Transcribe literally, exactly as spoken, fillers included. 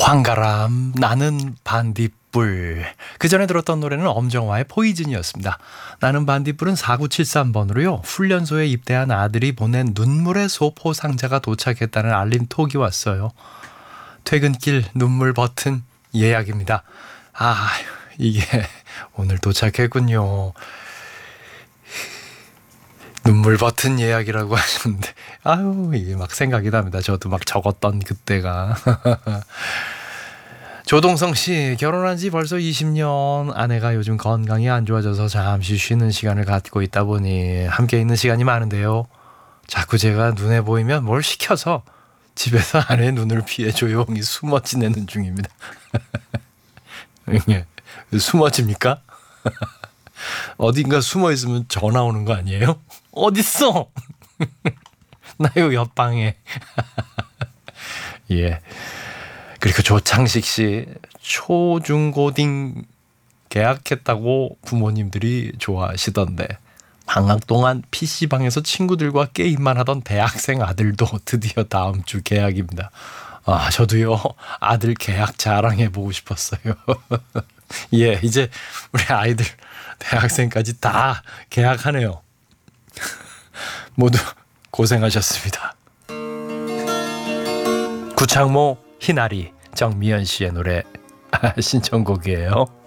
황가람 나는 반딧불. 그 전에 들었던 노래는 엄정화의 포이즌이었습니다. 나는 반딧불은 사구칠삼 번으로요. 훈련소에 입대한 아들이 보낸 눈물의 소포 상자가 도착했다는 알림 톡이 왔어요. 퇴근길 눈물 버튼 예약입니다. 아, 이게 오늘 도착했군요. 눈물 버튼 예약이라고 하셨는데 아유, 이게 막 생각이 납니다. 저도 막 적었던 그때가. 조동성 씨, 결혼한 지 벌써 이십 년. 아내가 요즘 건강이 안 좋아져서 잠시 쉬는 시간을 갖고 있다 보니 함께 있는 시간이 많은데요. 자꾸 제가 눈에 보이면 뭘 시켜서 집에서 아내의 눈을 피해 조용히 숨어 지내는 중입니다. 숨어집니까? 어딘가 숨어 있으면 전화 오는 거 아니에요? 어딨어? 나 요 옆방에. 예. 그리고 조창식 씨, 초중고딩 계약했다고 부모님들이 좋아하시던데 방학 동안 피씨방에서 친구들과 게임만 하던 대학생 아들도 드디어 다음 주 계약입니다. 아, 저도요, 아들 계약 자랑해보고 싶었어요. 예, 이제 우리 아이들 대학생까지 다 계약하네요. 모두 고생하셨습니다. 구창모, 희나리, 정미연 씨의 노래 신청곡이에요.